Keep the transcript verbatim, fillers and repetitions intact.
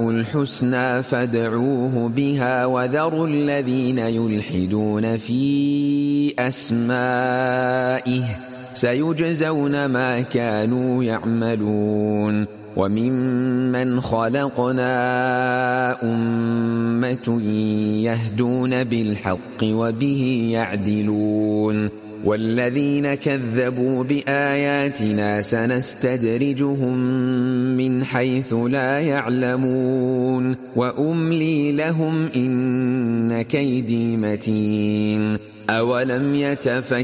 الحسنى فادعوه بها وذروا الذين يلحدون في أسمائه سيجزون ما كانوا يعملون وممن خلقنا أمة يهدون بالحق وبه يعدلون والذين كذبوا بآياتنا سنستدرجهم من حيث لا يعلمون وأملي لهم إن كيدي متين أولم يتفكروا